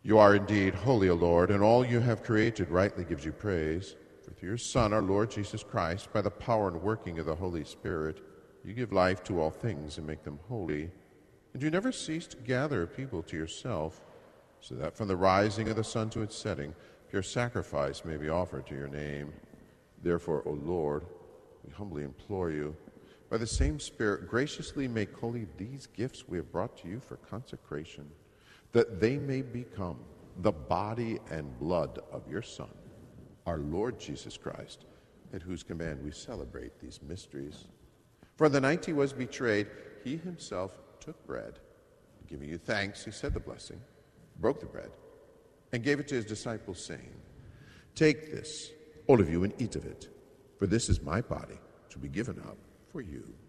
You are indeed holy, O Lord, and all you have created rightly gives you praise. For through your Son, our Lord Jesus Christ, by the power and working of the Holy Spirit, you give life to all things and make them holy. And you never cease to gather a people to yourself, so that from the rising of the sun to its setting, pure sacrifice may be offered to your name. Therefore, O Lord, we humbly implore you, by the same Spirit, graciously make holy these gifts we have brought to you for consecration, that they may become the body and blood of your Son, our Lord Jesus Christ, at whose command we celebrate these mysteries. For the night he was betrayed, he himself took bread. Giving you thanks, he said the blessing, broke the bread, and gave it to his disciples, saying, "Take this, all of you, and eat of it, for this is my body, to be given up for you."